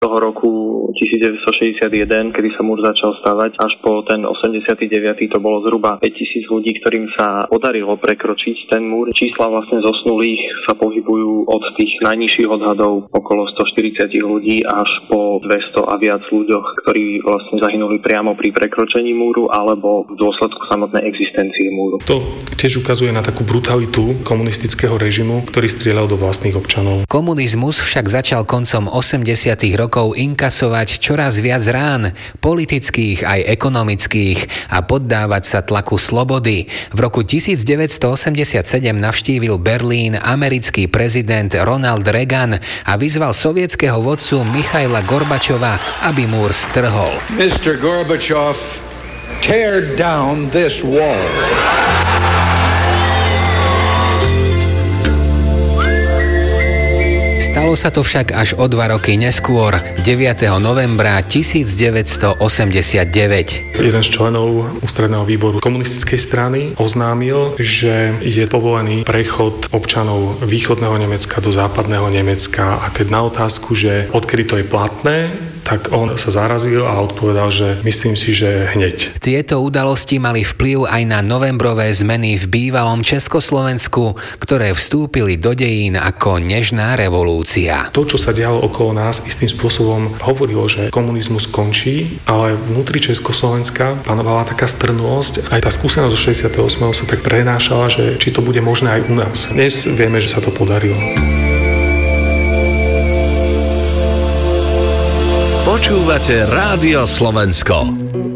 toho roku 1961, kedy sa múr začal stavať, až po ten 89. to bolo zhruba 5000 ľudí, ktorým sa podarilo prekročiť ten múr. Čísla vlastne zosnulých sa pohybujú od tých najnižších odhadov okolo 140 ľudí až po 200 a viac ľuďoch, ktorí vlastne zahynuli priamo pri prekročení múru alebo v dôsledku samotnej existencie múru. To tiež ukazuje na takú brutalitu komunistického režimu, ktorý strieľal do vlastných občanov. Komunizmus však začal koncom 80. rokov inkasovať čoraz viac rán, politických aj ekonomických, a poddávať sa tlaku slobody. V roku 1987 navštívil Berlín americký prezident Ronald Reagan a vyzval sovietskeho vodcu Michaila Gorbačova, aby múr strhol. Mr. Gorbačov, tear down this wall. Stalo sa to však až o 2 roky neskôr, 9. novembra 1989. Jeden z členov ústredného výboru komunistickej strany oznámil, že je povolený prechod občanov východného Nemecka do západného Nemecka, a keď na otázku, že odkedy to je platné, tak on sa zarazil a odpovedal, že myslím si, že hneď. Tieto udalosti mali vplyv aj na novembrové zmeny v bývalom Československu, ktoré vstúpili do dejín ako nežná revolúcia. To, čo sa dialo okolo nás, istým spôsobom hovorilo, že komunizmus končí, ale vnútri Československa panovala taká strnulosť. Aj tá skúsenosť zo 68. sa tak prenášala, že či to bude možné aj u nás. Dnes vieme, že sa to podarilo. Počúvate Rádio Slovensko.